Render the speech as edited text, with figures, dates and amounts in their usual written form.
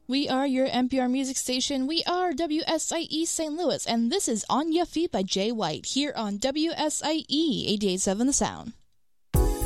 We are your NPR music station. We are WSIE St. Louis, and this is On Ya Feet by Jay White here on WSIE 88.7 The Sound.